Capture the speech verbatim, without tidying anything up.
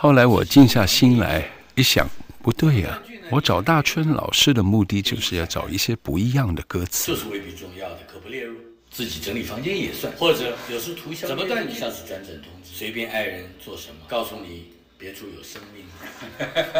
后来我静下心来一想，不对呀、啊，我找大春老师的目的就是要找一些不一样的歌词， 这是未必重要的，可不列入。自己整理房间也算，或者有时涂消怎么断你像是转诊通知，随便爱人做什么，告诉你别处有生命。